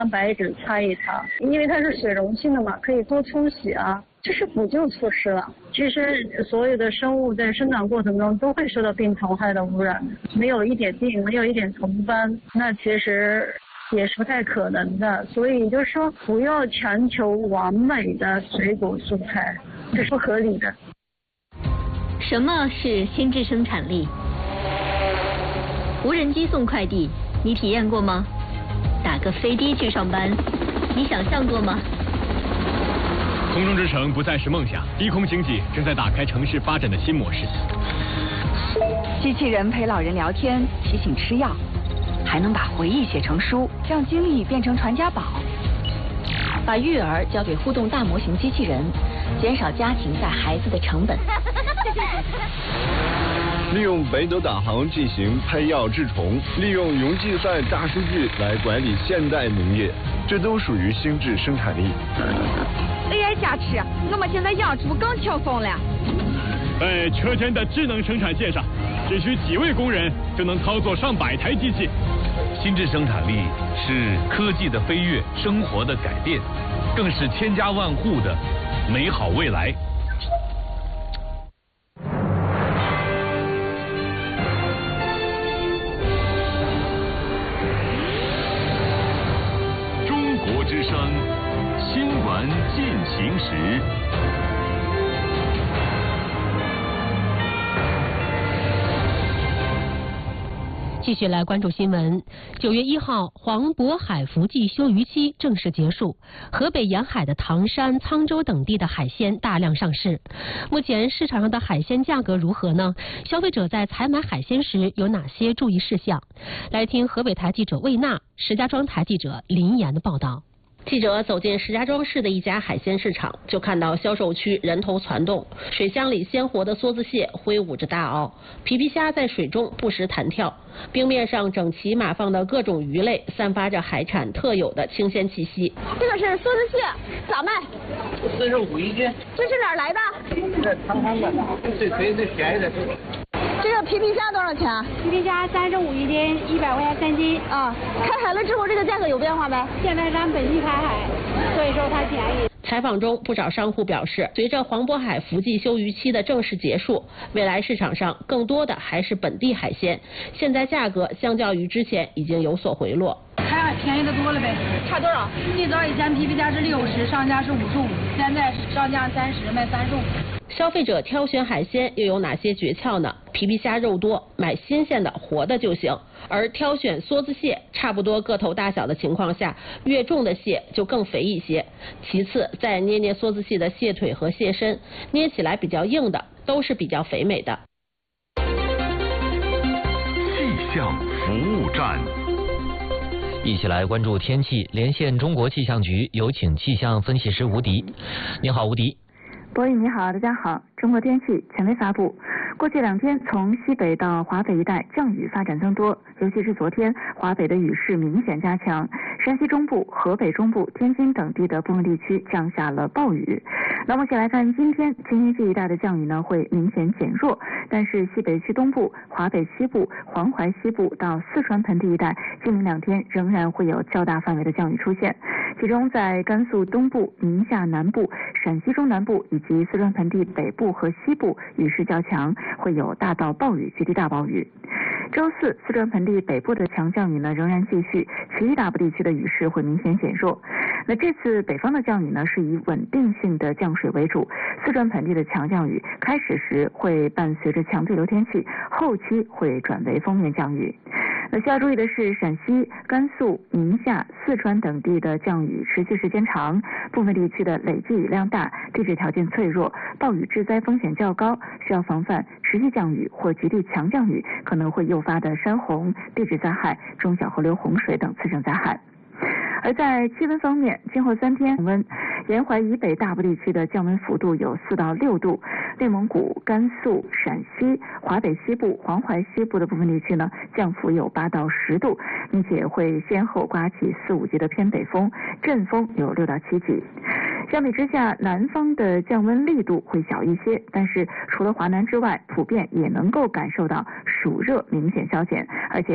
用白纸擦一擦，因为它是水溶性的嘛，可以多冲洗啊。这是补救措施了。其实所有的生物在生长过程中都会受到病虫害的污染，没有一点病，没有一点虫斑，那其实也是不太可能的。所以就是说，不要强求完美的水果蔬菜，这是不合理的。 什么是心智生产力？无人机送快递，你体验过吗？打个飞的去上班，你想象过吗？ 空中之城不再是梦想，低空经济正在打开城市发展的新模式。 机器人陪老人聊天，提醒吃药，还能把回忆写成书，让经历变成传家宝。把育儿交给互动大模型机器人，减少家庭带孩子的成本。 利用北斗导航进行配药治虫，利用云计算大数据来管理现代农业，这都属于心智生产力。 AI 加持，我们现在养猪更轻松了。 在车间的智能生产线上，只需几位工人就能操作上百台机器。 心智生产力是科技的飞跃，生活的改变，更是千家万户的美好未来。中国之声新闻进行时。 继续来关注新闻。9月1号，黄渤海伏季休渔期正式结束，河北沿海的唐山、沧州等地的海鲜大量上市。目前市场上的海鲜价格如何呢？消费者在采买海鲜时有哪些注意事项？来听河北台记者魏娜、石家庄台记者林岩的报道。 记者走进石家庄市的一家海鲜市场，就看到销售区人头攒动，水箱里鲜活的梭子蟹挥舞着大螯，皮皮虾在水中不时弹跳，冰面上整齐码放的各种鱼类散发着海产特有的清鲜气息。 这个是梭子蟹，咋卖 ？45一斤。 这是哪儿来的？ 这唐山的，最肥最便宜的。 这个皮皮虾多少钱？ 皮皮虾35一斤，100块钱3斤。 啊，开海了之后这个价格有变化没？ 现在咱本地开海，所以说它便宜。 采访中，不少商户表示，随着黄渤海伏季休渔期的正式结束，未来市场上更多的还是本地海鲜，现在价格相较于之前已经有所回落。 开海便宜的多了呗， 差多少？ 最早以前皮皮虾是60，上架是55，现在是上架30，卖35。 消费者挑选海鲜又有哪些诀窍呢？皮皮虾肉多，买新鲜的活的就行。而挑选梭子蟹，差不多个头大小的情况下，越重的蟹就更肥一些。其次，再捏捏梭子蟹的蟹腿和蟹身，捏起来比较硬的都是比较肥美的。 气象服务站， 一起来关注天气，连线中国气象局，有请气象分析师吴迪。你好，吴迪。 博宇你好，大家好。中国天气权威发布，过去2天从西北到华北一带降雨发展增多，尤其是昨天华北的雨势明显加强，山西中部、河北中部、天津等地的部分地区降下了暴雨。那目前来看，今天京津冀一带的降雨呢会明显减弱，但是西北区东部、华北西部、黄淮西部到四川盆地一带，今明2天仍然会有较大范围的降雨出现，其中在甘肃东部、宁夏南部、陕西中南部以及四川盆地北部和西部雨势较强，会有大到暴雨及地大暴雨。周四，四川盆地北部的强降雨呢仍然继续，其余大部地区的雨势会明显减弱。那这次北方的降雨呢是以稳定性的降水为主，四川盆地的强降雨开始时会伴随着强对流天气，后期会转为锋面降雨。那需要注意的是，陕西、甘肃、宁夏、四川等地的降雨持续时间长，部分地区的累计雨量大，地质条件脆弱，暴雨致灾风险较高，需要防范持续降雨或极地强降雨可能会诱发的山洪、地质灾害、中小河流洪水等次生灾害。而在气温方面，今后3天温，沿淮以北大部地区的降温幅度有4到6度，内蒙古、甘肃、陕西、华北西部、黄淮西部的部分地区呢，降幅有8到10度，并且会先后刮起4、5级的偏北风，阵风有6到7级。相比之下，南方的降温力度会小一些，但是除了华南之外，普遍也能够感受到暑热明显消减，而且